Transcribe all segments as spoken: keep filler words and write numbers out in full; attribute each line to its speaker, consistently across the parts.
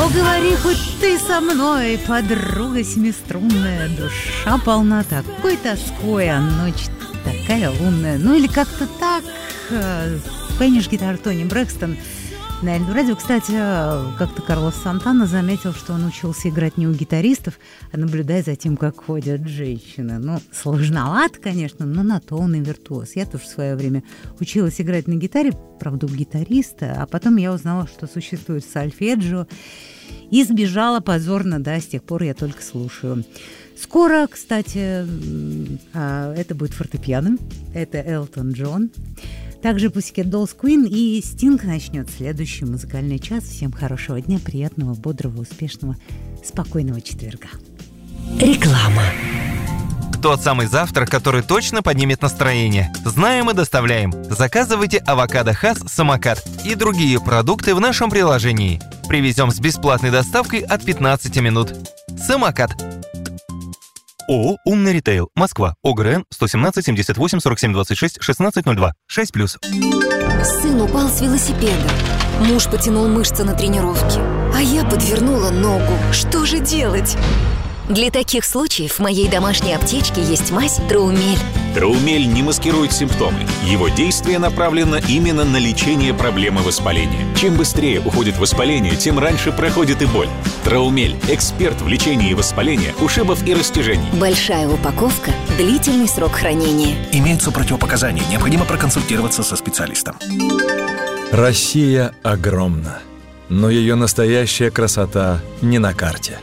Speaker 1: Но говори хоть ты со мной, подруга семиструнная, душа полна такой тоской, а ночь такая лунная. Ну или как-то так. Спэниш гитар Тони Брэкстон на Эльдорадо. Кстати, как-то Карлос Сантана заметил, что он учился играть не у гитаристов, а наблюдая за тем, как ходят женщины. Ну, сложновато, конечно, но на то он и виртуоз. Я тоже в свое время училась играть на гитаре, правда, у гитариста, а потом я узнала, что существует сольфеджио, и сбежала позорно, да, с тех пор я только слушаю. Скоро, кстати, это будет фортепиано, это Элтон Джон. Также Pussycat Dolls, Queen и Стинг начнет следующий музыкальный час. Всем хорошего дня, приятного, бодрого, успешного, спокойного четверга.
Speaker 2: Реклама.
Speaker 3: Тот самый завтрак, который точно поднимет настроение. Знаем и доставляем. Заказывайте авокадо Хас Самокат и другие продукты в нашем приложении. Привезем с бесплатной доставкой от пятнадцати минут. Самокат. ООО «Умный ритейл», Москва, ОГРН сто семнадцать семьдесят восемь сорок семь двадцать шесть шестнадцать ноль два, шесть плюс.
Speaker 2: Сын упал с велосипеда. Муж потянул мышцы на тренировке. А я подвернула ногу. Что же делать? Для таких случаев в моей домашней аптечке есть мазь Траумель.
Speaker 4: Траумель не маскирует симптомы. Его действие направлено именно на лечение проблемы воспаления. Чем быстрее уходит воспаление, тем раньше проходит и боль. Траумель – эксперт в лечении воспаления, ушибов и растяжений.
Speaker 2: Большая упаковка, длительный срок хранения.
Speaker 5: Имеются противопоказания. Необходимо проконсультироваться со специалистом.
Speaker 6: Россия огромна, но ее настоящая красота не на карте.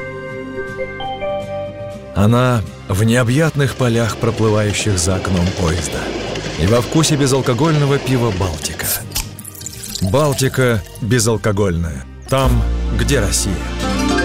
Speaker 6: Она в необъятных полях, проплывающих за окном поезда, и во вкусе безалкогольного пива «Балтика». «Балтика» безалкогольная. Там, где Россия.